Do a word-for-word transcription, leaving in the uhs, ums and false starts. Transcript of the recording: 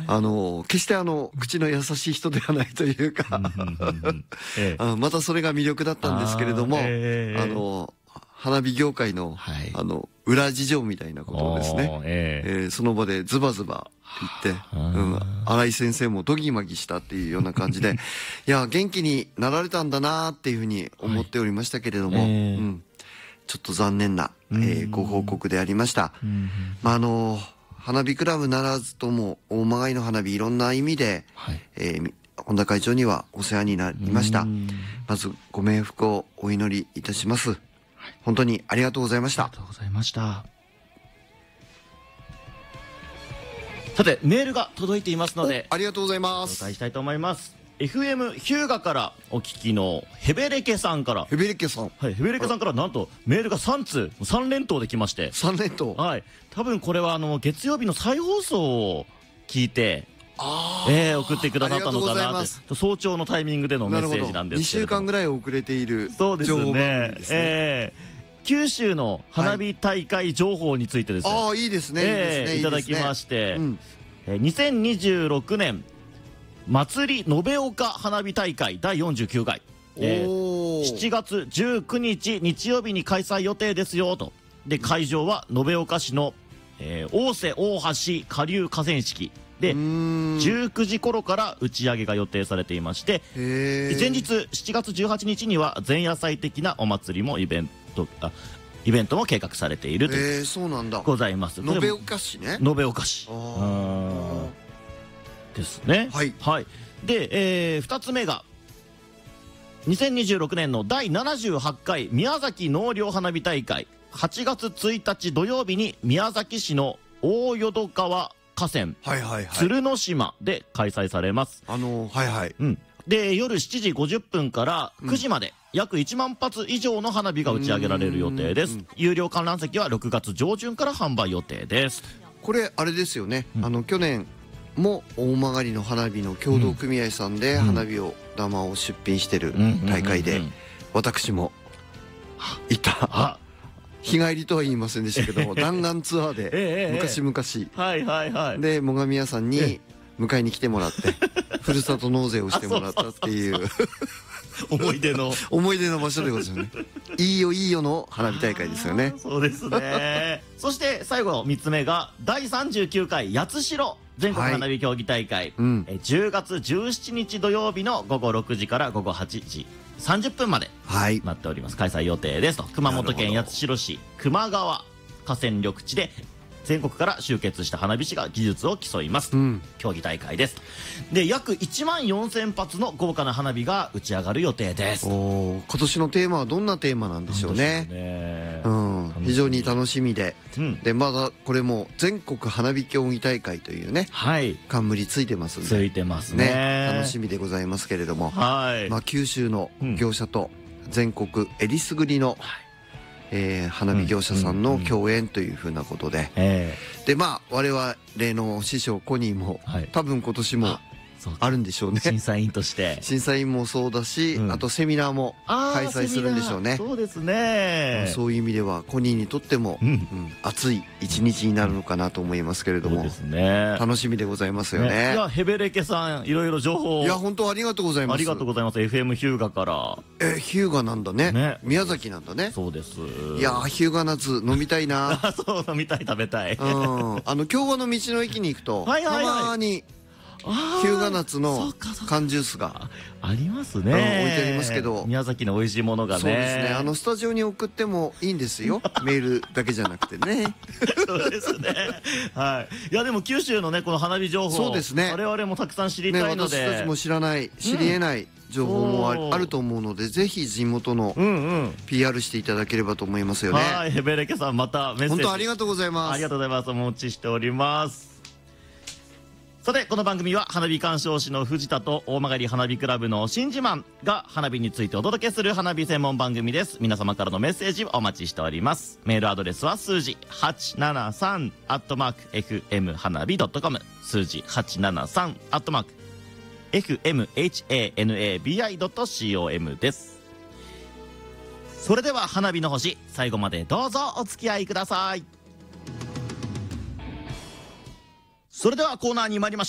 あの決してあの口の優しい人ではないというかあまたそれが魅力だったんですけれども、あ、えー、あの花火業界の、はい、あの裏事情みたいなことをですね、えーえー、その場でズバズバ言って、うん、新井先生もドギマギしたっていうような感じでいや元気になられたんだなっていうふうに思っておりましたけれども、はい、えーうん、ちょっと残念な、えー、ご報告でありました。まああの花火クラブならずとも大曲の花火いろんな意味で、はい、えー、本田会長にはお世話になりました。まずご冥福をお祈りいたします。はい、本当にありがとうございました。 ありがとうございました。さてメールが届いていますのでありがとうございます。 紹介したいと思います。エフエム 日向からお聞きのヘベレケさんからヘベレケさんはいヘベレケさんからなんとメールがさんつうさん連投できまして、 さん連投、 はい、多分これはあの月曜日の再放送を聞いてあ、えー、送ってくださったのかなって、早朝のタイミングでのメッセージなんですけれども、 にしゅうかんぐらい遅れているそうですね、えー、九州の花火大会情報についてですね、 はい、ああいいですね、 えー、いただきまして、うん、えー、にせんにじゅうろくねん祭り延岡花火大会だいよんじゅうきゅうかい、えー、しちがつじゅうくにち日曜日に開催予定ですよと。で会場は延岡市の、えー、大瀬大橋下流河川敷でじゅうくじ頃から打ち上げが予定されていまして、前日しちがつじゅうはちにちには前夜祭的なお祭りもイベントあイベントも計画されているというございます。 延岡市ね。 延岡市ですね。 はい、 はい、で、えー、ふたつめがにせんにじゅうろくねんのだいななじゅうはちかい宮崎納涼花火大会、はちがつついたち土曜日に宮崎市の大淀川河川鶴の島で開催されます。 あのー、はいはい、 うん、で夜しちじごじゅっぷんからくじまで、うん、約いちまんぱつ以上の花火が打ち上げられる予定です。有料観覧席はろくがつじょうじゅんから販売予定です。 これあれですよね、うん、あの去年も大曲の花火の協同組合さんで花火を玉を出品してる大会で私も行った日帰りとは言いませんでしたけども弾丸ツアーで昔々で最上屋さんに迎えに来てもらってふるさと納税をしてもらったっていう思い出の思い出の場所でございますね。いいよいいよの花火大会ですよね。 そうですね。そして最後みっつめがだいさんじゅうきゅうかい八代全国花火競技大会、はい、うん、じゅうがつじゅうしちにち土曜日のごごろくじからごごはちじさんじゅっぷんまでなっております。開催予定ですと。熊本県八代市球磨川河川緑地で全国から集結した花火師が技術を競います、うん、競技大会です。で約いちまんよんせんぱつの豪華な花火が打ち上がる予定です。 お今年のテーマはどんなテーマなんでしょうね。ね、うん、非常に楽しみで、うん、でまだこれも全国花火競技大会というね、はい、冠ついてますんで、 ついてますね、 ね、楽しみでございますけれども、はい、まあ、九州の業者と全国えりすぐりの、はい、えー、花火業者さんの共演というふうなことで、でまあ我々の師匠コニーも、はい、多分今年もあるんでしょうね。 審査員として審査員もそうだし、うん、あとセミナーも開催するんでしょうね。 そうですね。 そういう意味ではコニーにとっても、うんうん、熱い一日になるのかなと思いますけれども、そうですね、楽しみでございますよね。ね、 いやヘベレケさんいろいろ情報、 いや本当ありがとうございます。 ありがとうございます。 エフエム 日向から。 え日向なんだね、ね、宮崎なんだね。 そうです。 いや日向夏飲みたいなそう飲みたい食べたい、うん、 あの京和の道の駅に行くとたまに日向夏の缶ジュースがありますね、 うん、置いてありますけど、 宮崎の美味しいものがね。 そうですね、あのスタジオに送ってもいいんですよメールだけじゃなくてねそうですね、はい。いやでも九州のねこの花火情報、 そうですね、 我々もたくさん知りたいので、 ね、私たちも知らない知り得ない情報も あ, あると思うので、ぜひ地元の ピーアール していただければと思いますよね。 はい、ヘベレケさんまたメッセージ本当ありがとうございます。 ありがとうございます。お持ちしております。さてこの番組は花火鑑賞士の藤田と大曲花火クラブの新自慢が花火についてお届けする花火専門番組です。皆様からのメッセージをお待ちしております。メールアドレスは数字はちななさんアットマーク エフエム 花火 ドットコム、 数字はちななさんアットマーク エフエム ハナビ ドットコム です。それでは花火の星、最後までどうぞお付き合いください。それではコーナーに参りましょう。